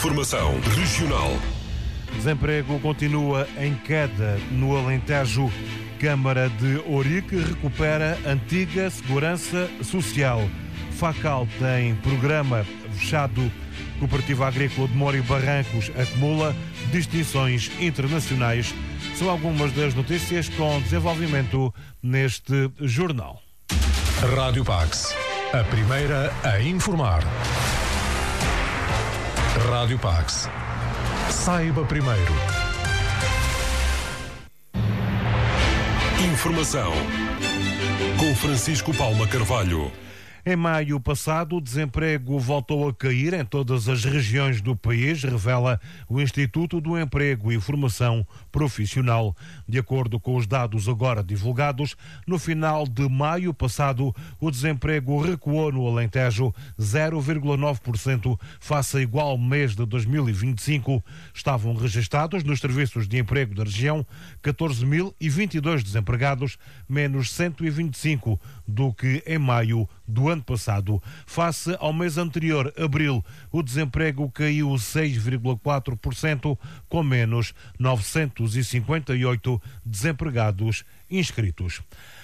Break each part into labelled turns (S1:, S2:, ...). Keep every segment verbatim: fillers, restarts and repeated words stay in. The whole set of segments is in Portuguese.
S1: Informação regional.
S2: Desemprego continua em queda no Alentejo. Câmara de Ourique recupera antiga segurança social. Facal tem programa fechado. Cooperativa Agrícola de Mora e Barrancos acumula distinções internacionais. São algumas das notícias com desenvolvimento neste jornal.
S1: Rádio Pax, a primeira a informar. Rádio Pax. Saiba primeiro. Informação com Francisco Palma Carvalho.
S2: Em maio passado, o desemprego voltou a cair em todas as regiões do país, revela o Instituto do Emprego e Formação Profissional. De acordo com os dados agora divulgados, no final de maio passado, o desemprego recuou no Alentejo zero vírgula nove por cento face a igual mês de dois mil e vinte e cinco. Estavam registados nos serviços de emprego da região catorze mil e vinte e dois desempregados, menos cento e vinte e cinco do que em maio do ano passado. Face ao mês anterior, abril, o desemprego caiu seis vírgula quatro por cento, com menos novecentos e cinquenta e oito desempregados inscritos.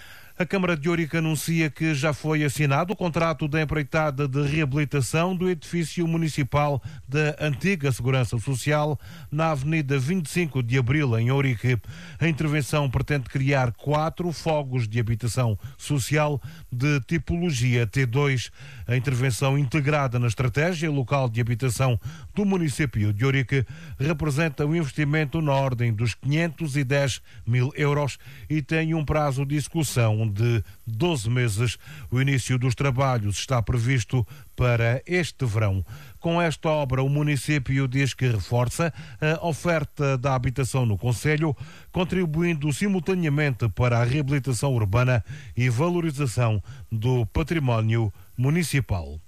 S2: A Câmara de Ourique anuncia que já foi assinado o contrato da empreitada de reabilitação do edifício municipal da antiga Segurança Social na Avenida vinte e cinco de Abril, em Ourique. A intervenção pretende criar quatro fogos de habitação social de tipologia T dois. A intervenção integrada na estratégia local de habitação do município de Ourique representa um investimento na ordem dos quinhentos e dez mil euros e tem um prazo de execução de doze meses. O início dos trabalhos está previsto para este verão. Com esta obra, o município diz que reforça a oferta da habitação no concelho, contribuindo simultaneamente para a reabilitação urbana e valorização do património municipal.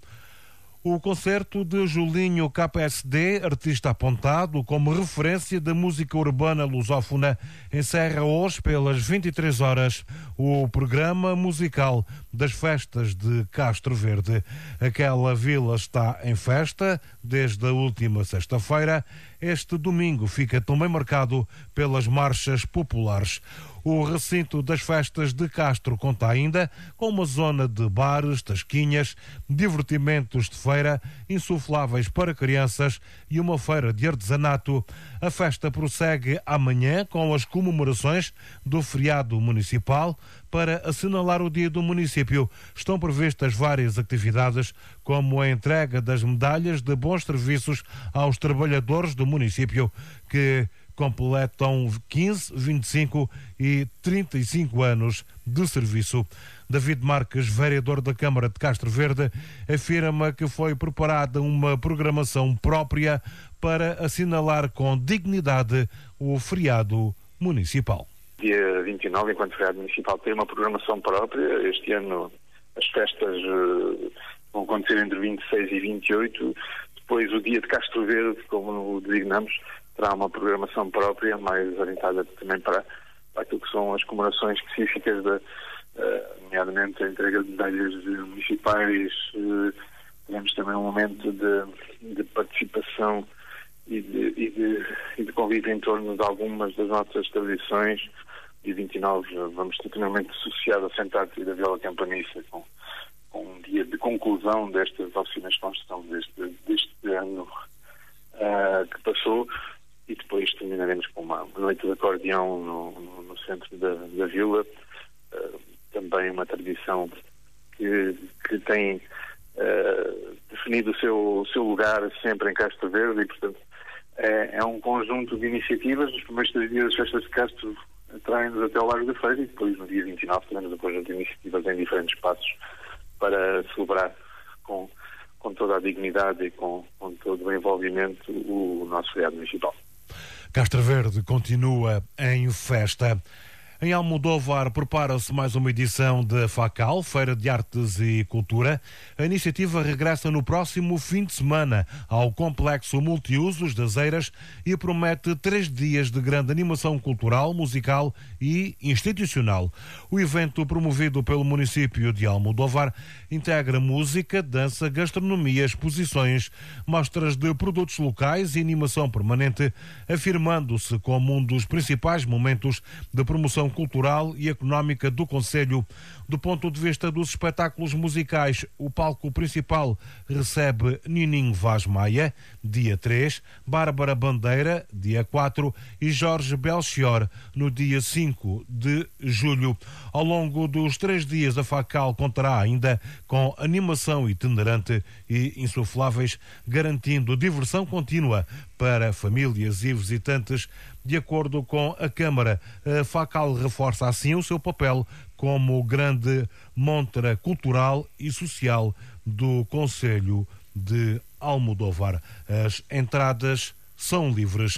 S2: O concerto de Julinho K S D, artista apontado como referência da música urbana lusófona, encerra hoje pelas vinte e três horas o programa musical das festas de Castro Verde. Aquela vila está em festa desde a última sexta-feira. Este domingo fica também marcado pelas marchas populares. O recinto das festas de Castro conta ainda com uma zona de bares, tasquinhas, divertimentos de feira, insufláveis para crianças e uma feira de artesanato. A festa prossegue amanhã com as comemorações do feriado municipal. Para assinalar o dia do município, estão previstas várias atividades, como a entrega das medalhas de bons serviços aos trabalhadores do município, que completam quinze, vinte e cinco e trinta e cinco anos de serviço. David Marques, vereador da Câmara de Castro Verde, afirma que foi preparada uma programação própria para assinalar com dignidade o feriado municipal.
S3: Dia vinte e nove, enquanto feriado municipal, tem uma programação própria. Este ano as festas uh, vão acontecer entre vinte e seis e vinte e oito. Depois o dia de Castro Verde, como o designamos, terá uma programação própria, mais orientada também para, para aquilo que são as comemorações específicas, de, uh, nomeadamente a entrega de medalhas municipais. Uh, teremos também um momento de, de participação e de, e, de, e de convívio em torno de algumas das nossas tradições. Dia vinte e nove vamos continuamente associar a Sant'Arti da Viola Campanissa com, com um dia de conclusão destas oficinas de construção deste, deste ano uh, que passou, e depois terminaremos com uma noite de acordeão no, no, no centro da, da vila, uh, também uma tradição que, que tem uh, definido o seu, o seu lugar sempre em Castro Verde, e portanto é, é um conjunto de iniciativas. Nos primeiros três dias das festas de Castro atraem-nos até ao Largo da Feira, e depois no dia vinte e nove teremos um conjunto de iniciativas em diferentes espaços para celebrar com, com toda a dignidade e com, com todo o envolvimento o nosso feriado municipal.
S2: Castro Verde continua em festa. Em Almodóvar prepara-se mais uma edição da FACAL, Feira de Artes e Cultura. A iniciativa regressa no próximo fim de semana ao Complexo Multiusos das Eiras e promete três dias de grande animação cultural, musical e institucional. O evento, promovido pelo município de Almodóvar, integra música, dança, gastronomia, exposições, mostras de produtos locais e animação permanente, afirmando-se como um dos principais momentos de promoção cultural e económica do concelho. Do ponto de vista dos espetáculos musicais, o palco principal recebe Nininho Vaz Maia, dia três, Bárbara Bandeira, dia quatro e Jorge Belchior, no dia cinco de julho. Ao longo dos três dias, a FACAL contará ainda com animação itinerante e insufláveis, garantindo diversão contínua para famílias e visitantes. De acordo com a Câmara, a FACAL reforça assim o seu papel como grande montra cultural e social do concelho de Almodóvar. As entradas são livres.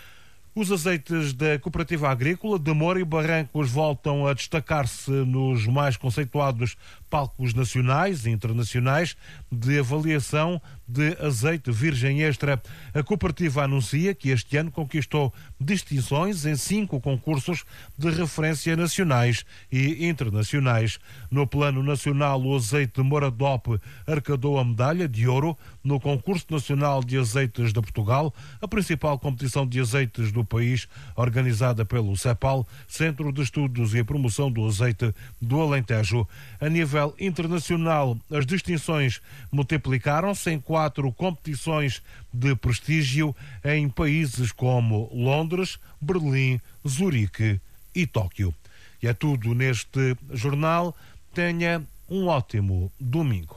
S2: Os azeites da Cooperativa Agrícola de Moura e Barrancos voltam a destacar-se nos mais conceituados palcos nacionais e internacionais de avaliação de azeite virgem extra. A cooperativa anuncia que este ano conquistou distinções em cinco concursos de referência nacionais e internacionais. No plano nacional, o azeite Moradop arrecadou a medalha de ouro no Concurso Nacional de Azeites de Portugal, a principal competição de azeites do país, organizada pelo CEPAL, Centro de Estudos e Promoção do Azeite do Alentejo. A nível internacional, as distinções multiplicaram-se em quatro competições de prestígio em países como Londres, Berlim, Zurique e Tóquio. E é tudo neste jornal. Tenha um ótimo domingo.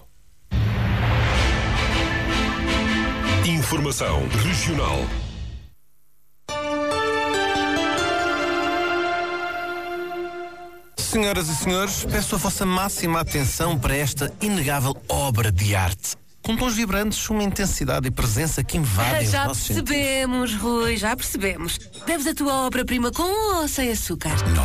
S1: Informação regional.
S4: Senhoras e senhores, peço a vossa máxima atenção para esta inegável obra de arte. Com tons vibrantes, uma intensidade e presença que invadem
S5: Já
S4: os nossos
S5: percebemos,
S4: sentidos.
S5: Rui, já percebemos. Deves a tua obra-prima com ou sem açúcar?